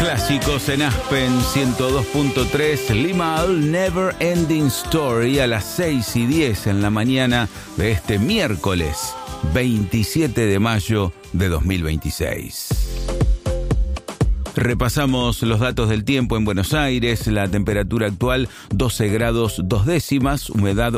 Clásicos en Aspen 102.3, Limahl, Never Ending Story, a las 6:10 en la mañana de este miércoles 27 de mayo de 2026. Repasamos los datos del tiempo en Buenos Aires. La temperatura actual 12 grados 2 décimas, humedad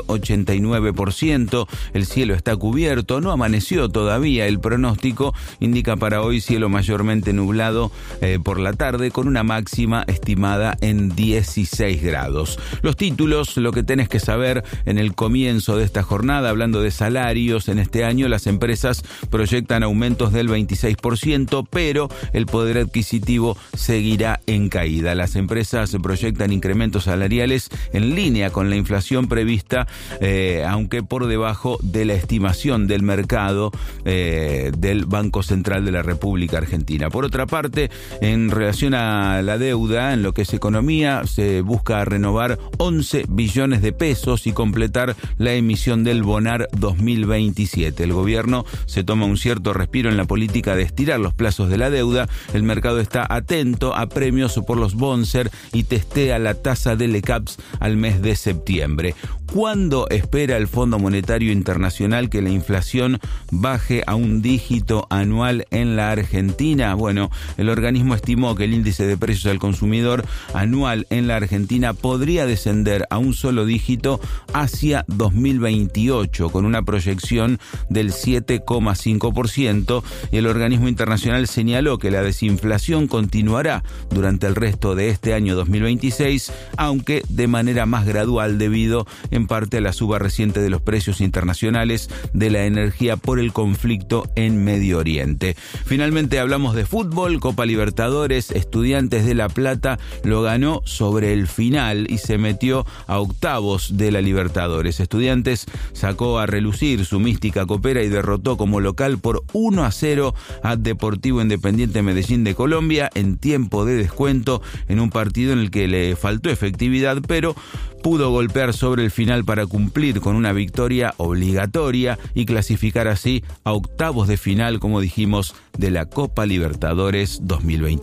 89%, el cielo está cubierto, no amaneció todavía. El pronóstico indica para hoy cielo mayormente nublado por la tarde, con una máxima estimada en 16 grados. Los títulos, lo que tenés que saber en el comienzo de esta jornada, hablando de salarios. En este año las empresas proyectan aumentos del 26%, pero el poder adquisitivo seguirá en caída. Las empresas proyectan incrementos salariales en línea con la inflación prevista, aunque por debajo de la estimación del mercado del Banco Central de la República Argentina. Por otra parte, en relación a la deuda, en lo que es economía, se busca renovar 11 billones de pesos y completar la emisión del Bonar 2027. El gobierno se toma un cierto respiro en la política de estirar los plazos de la deuda. El mercado está atento a premios por los Bonser y testea la tasa de LECAPS al mes de septiembre. ¿Cuándo espera el Fondo Monetario Internacional que la inflación baje a un dígito anual en la Argentina? Bueno, el organismo estimó que el índice de precios al consumidor anual en la Argentina podría descender a un solo dígito hacia 2028, con una proyección del 7,5%, y el organismo internacional señaló que la desinflación continuará durante el resto de este año 2026, aunque de manera más gradual debido en parte a la suba reciente de los precios internacionales de la energía por el conflicto en Medio Oriente. Finalmente hablamos de fútbol. Copa Libertadores, Estudiantes de La Plata lo ganó sobre el final y se metió a octavos de la Libertadores. Estudiantes sacó a relucir su mística copera y derrotó como local por 1-0 a Deportivo Independiente Medellín de Colombia en tiempo de descuento, en un partido en el que le faltó efectividad, pero pudo golpear sobre el final para cumplir con una victoria obligatoria y clasificar así a octavos de final, como dijimos, de la Copa Libertadores 2023.